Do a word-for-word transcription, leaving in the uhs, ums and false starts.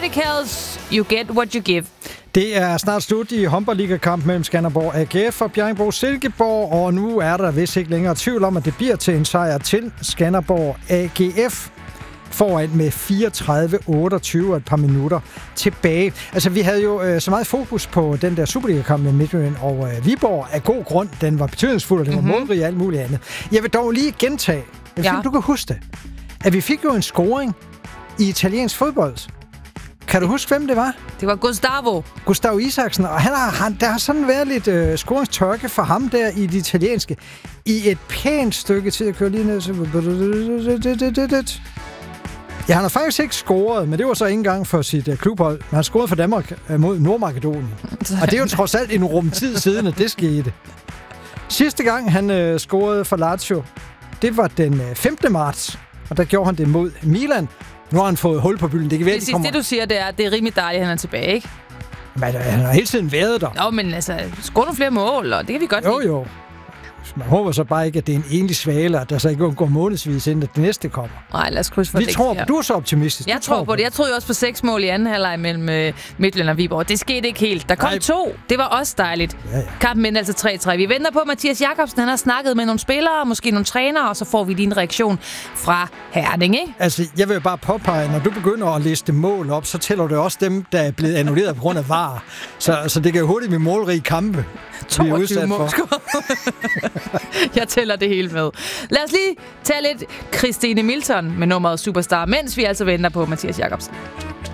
Chronicles, you get what you give. Det er snart slut i håndboldligakamp mellem Skanderborg A G F og Bjerringbro Silkeborg, og nu er der vist ikke længere tvivl om, at det bliver til en sejr til Skanderborg A G F. Foran med fireogtredive otteogtyve og et par minutter tilbage. Altså, vi havde jo øh, så meget fokus på den der Superliga-kamp med Midtjylland og øh, Viborg af god grund. Den var betydningsfuld, og den var mm-hmm. målrig og alt muligt andet. Jeg vil dog lige gentage, jeg ja. du kan huske det, at vi fik jo en scoring i italiensk fodbold. Kan du huske, hvem det var? Det var Gustavo. Gustavo Isaksen, og han har, han, der har sådan været lidt øh, scoringstørke for ham der i det italienske. I et pænt stykke tid at køre lige ned. Så... Ja, han har faktisk ikke scoret, men det var så ikke engang for sit uh, klubhold. Men han scorede for Danmark uh, mod Nordmakedonien. Og det er jo trods alt en rumtid siden, at det skete. Sidste gang, han uh, scorede for Lazio, det var den uh, femte marts. Og der gjorde han det mod Milan. Nu har han fået hul på bylden. Det kan være, det, de kommer... det, du siger, det er, det er rimelig dejligt, at han er tilbage, ikke? Men uh, han har hele tiden været der. Nå, men altså, score nogle flere mål, og det kan vi godt jo, lide. Jo, jo. Man håber så bare ikke, at det er en enlig svale, at der så ikke går månedsvis, inden det næste kommer. Nej, lad os krydse for Vi tror, du er så optimistisk. Jeg du tror, tror på det. Jeg troede jo også på seks mål i anden halvleg mellem øh, Midtjylland og Viborg. Det skete ikke helt. Der kom Nej. to. Det var også dejligt. Ja, ja. Kampen endte altså tre tre. Vi venter på, Mathias Jakobsen. Han har snakket med nogle spillere, måske nogle trænere, og så får vi lige en reaktion fra Herning, ikke? Altså, jeg vil bare påpege, når du begynder at liste mål op, så tæller det også dem, der er blevet annulleret på grund af V A R. Så, så det kan jo hurtigt blive målrige kampe. toogtyve mål. Jeg tæller det hele med. Lad os lige tage lidt Christine Milton med nummeret Superstar, mens vi altså venter på Mathias Jakobsen.